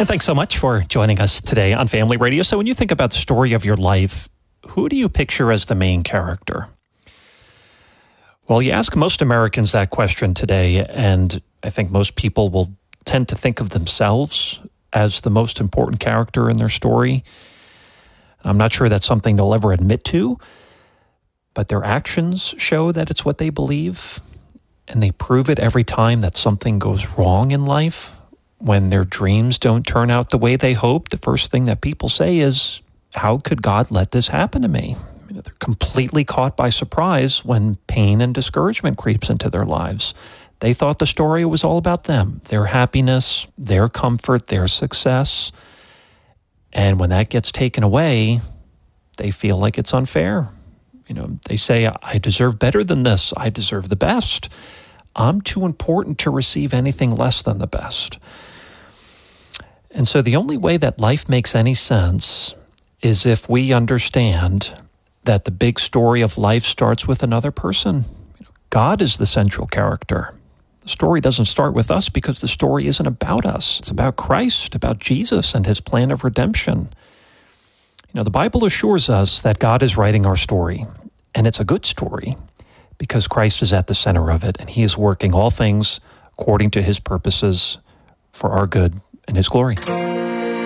And thanks so much for joining us today on Family Radio. So when you think about the story of your life, who do you picture as the main character? Well, you ask most Americans that question today, and I think most people will tend to think of themselves as the most important character in their story. I'm not sure that's something they'll ever admit to, but their actions show that it's what they believe, and they prove it every time that something goes wrong in life. When their dreams don't turn out the way they hoped, the first thing that people say is, how could God let this happen to me? They're completely caught by surprise when pain and discouragement creeps into their lives. They thought the story was all about them, their happiness, their comfort, their success. And when that gets taken away, they feel like it's unfair. They say, I deserve better than this. I deserve the best. I'm too important to receive anything less than the best. And so the only way that life makes any sense is if we understand that the big story of life starts with another person. God is the central character. The story doesn't start with us because the story isn't about us. It's about Christ, about Jesus and his plan of redemption. The Bible assures us that God is writing our story, and it's a good story because Christ is at the center of it, and he is working all things according to his purposes for our good and his glory.